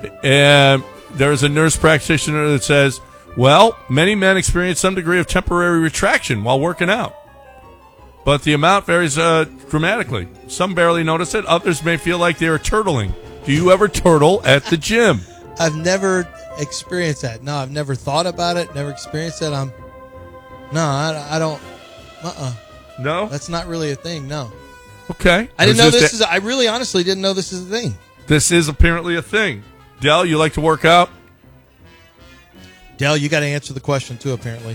And there's a nurse practitioner that says, well, many men experience some degree of temporary retraction while working out, but the amount varies dramatically. Some barely notice it. Others may feel like they are turtling. Do you ever turtle at the gym? I've never experienced that. No, I've never thought about it, never experienced it. I don't. No? That's not really a thing, no. Okay. I didn't know this is. I really honestly didn't know this is a thing. This is apparently a thing. Del, you like to work out? Del, you got to answer the question too, apparently.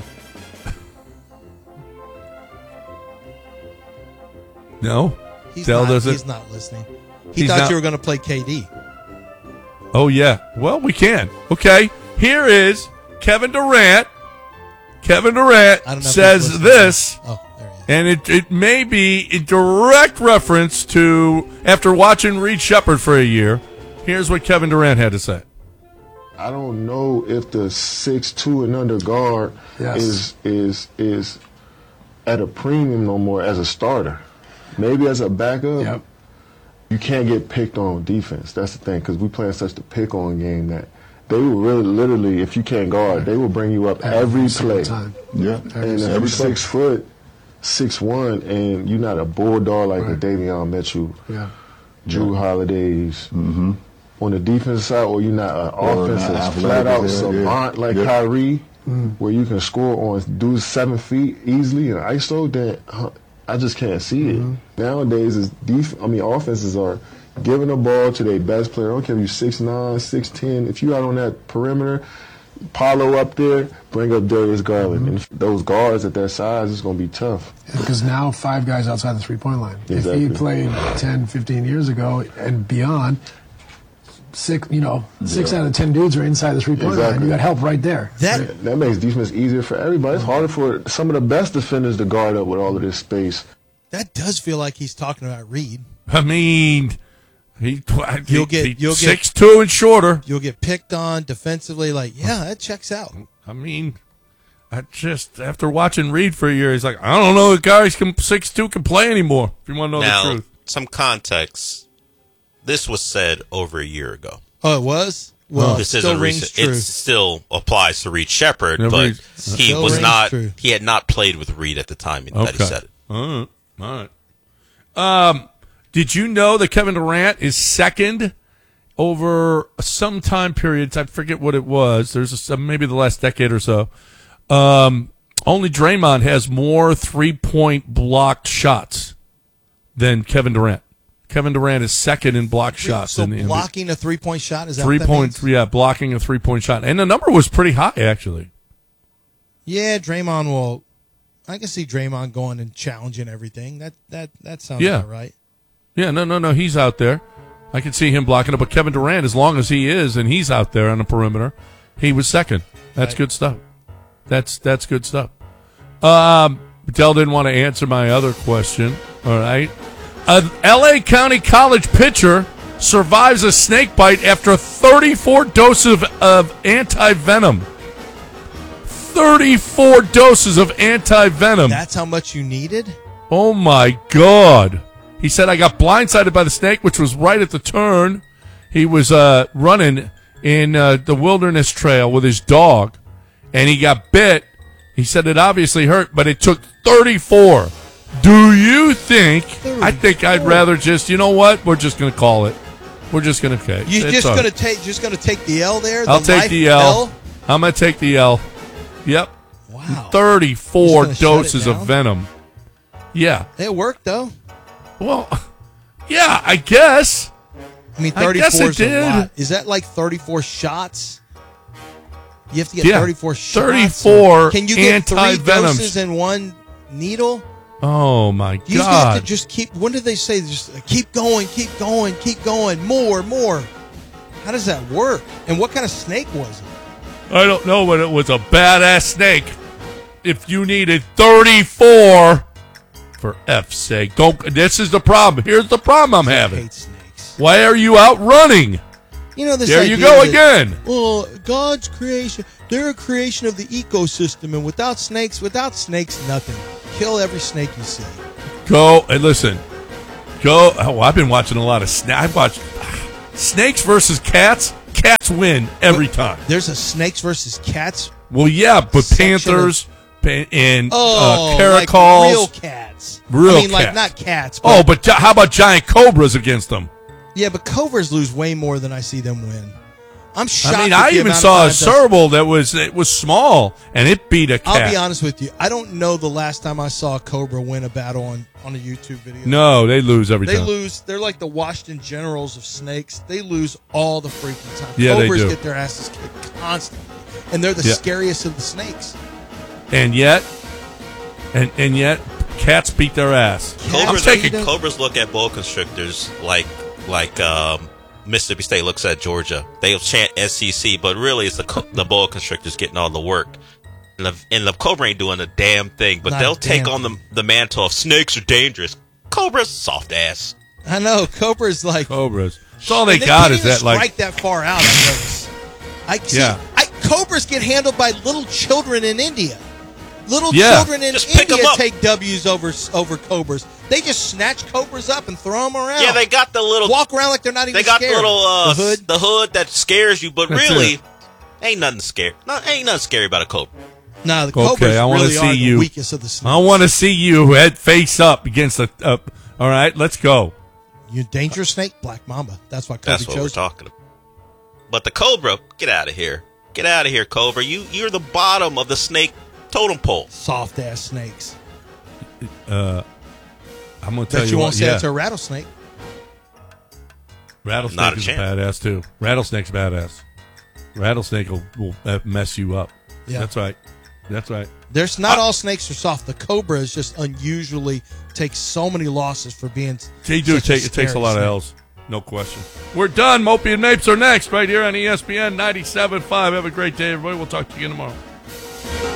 No? He's Del not, doesn't. He's not listening. He thought you were going to play KD. Oh, yeah. Well, we can. Okay. Here is Kevin Durant. Kevin Durant says this, oh, there he is. and it may be in direct reference to after watching Reed Shepherd for a year. Here's what Kevin Durant had to say. I don't know if the 6'2" and under guard is at a premium no more as a starter. Maybe as a backup, you can't get picked on defense. That's the thing, because we play such the pick-on game that they will really, literally, if you can't guard, they will bring you up every play. Yeah, and if you're 6 foot, 6'1", and you're not a bulldog like a Davion Mitchell, Drew Holidays. Mm-hmm. On the defensive side, or you're not an offensive flat-out savant like Kyrie, where you can score on dudes 7 feet easily and ISO, then I just can't see it. Nowadays, offenses are giving the ball to their best player. I don't care if you're 6'9", 6'10". If you're out on that perimeter, Paolo up there, bring up Darius Garland. And those guards at that size, it's going to be tough. Because now 5 guys outside the three-point line. Exactly. If he played 10, 15 years ago and beyond, 6 out of 10 dudes are inside the three-point line. You got help right there. That makes defense easier for everybody. It's harder for some of the best defenders to guard up with all of this space. That does feel like he's talking about Reed. I mean, you'll get 6'2" and shorter. You'll get picked on defensively. That checks out. I mean, after watching Reed for a year, he's like, I don't know if guys 6'2" can play anymore. If you want to know the truth. Some context. This was said over a year ago. Oh, it was? Well, this still rings true. It still applies to Reed Shepherd, Yeah, but he was not. True. He had not played with Reed at the time that he said it. All right. Did you know that Kevin Durant is second over some time periods? I forget what it was. There's maybe the last decade or so. Only Draymond has more 3-point blocked shots than Kevin Durant. Kevin Durant is second in blocked shots. So in the blocking a 3-point shot, is that 3 what that points? means? Yeah, blocking a 3-point shot, and the number was pretty high actually. Yeah, Draymond will. I can see Draymond going and challenging everything. That sounds about right. Yeah, no, he's out there. I can see him blocking it, but Kevin Durant, as long as he is and he's out there on the perimeter, he was second. That's good stuff. That's good stuff. Dell didn't want to answer my other question. All right. An L.A. County College pitcher survives a snake bite after 34 doses of anti-venom. 34 doses of anti-venom. That's how much you needed? Oh, my God. He said, I got blindsided by the snake, which was right at the turn. He was running in the Wilderness Trail with his dog, and he got bit. He said it obviously hurt, but it took 34. Do you think? 34. I think I'd rather just. You know what? We're just going to call it. We're just going to. You're just going to take the L there. I'll take the L. I'm going to take the L. Yep. Wow. 34 doses of venom. Yeah. It worked though. Well, yeah, I guess. I mean, 34 is a lot. Is that like 34 shots? You have to get 34 shots. 34 Can you get 3 anti-venoms. doses in one needle? Oh, my God. You have to just keep, when did they say, just keep going, more. How does that work? And what kind of snake was it? I don't know, but it was a badass snake. If you needed 34, for F's sake, this is the problem. Here's the problem I'm having. I hate snakes. Why are you out running? You know, this there you go again. Well, God's creation, they're a creation of the ecosystem, and without snakes, nothing. Kill every snake you see. Go and listen. Go. Oh, I've been watching a lot of snakes. I've watched Snakes versus Cats. Cats win every time. There's a snakes versus cats. Well, yeah, but section panthers and like caracols. real cats. Real I mean, like cats. not cats. Oh, but how about giant cobras against them? yeah, but cobras lose way more than I see them win. I'm shocked. I mean, at I the even amount of saw a times serval that was small, and it beat a cat. I'll be honest with you. I don't know the last time I saw a cobra win a battle on a YouTube video. No, they lose every They time. lose. They're like the Washington Generals of snakes. They lose all the freaking time. Yeah, they Cobras do. get their asses kicked constantly, and they're the Yeah. scariest of the snakes. And yet, cats beat their ass. Cobras look at boa constrictors like Mississippi State looks at Georgia. They'll chant SEC, but really it's the boa constrictors getting all the work. And the cobra ain't doing a damn thing, but Not they'll a damn take on the mantle of snakes are dangerous. Cobra's soft ass. I know Cobra's like Cobras. That's all they and got can't is even that strike like that far out. I notice. Yeah. Cobras get handled by little children in India. Little Yeah. children in Just pick 'em India up. take W's over cobras. They just snatch cobras up and throw them around. Yeah, they got the little walk around like they're not even They got scared. the little the hood. that scares you, but That's really it. ain't nothing scary. Ain't nothing scary about a cobra. No, the cobras I wanna really see are you. the weakest of the snakes. I want to see you head face up against a. All right, let's go. You dangerous snake, black mamba. That's why Kobe That's what we're chose. talking about. But the cobra, get out of here. Get out of here, cobra. You're the bottom of the snake totem pole. Soft ass snakes. I'm going to tell Bet you you what. won't say Yeah, it's a rattlesnake. rattlesnake Not a is chance. a badass too. Rattlesnake's badass. Rattlesnake will mess you up. Yeah. That's right. That's right. There's not all snakes are soft. The cobra is just unusually takes so many losses for being. They do. such It takes a lot of scary L's. No question. We're done. Mopey and Mapes are next right here on ESPN 97.5. Have a great day, everybody. We'll talk to you again tomorrow.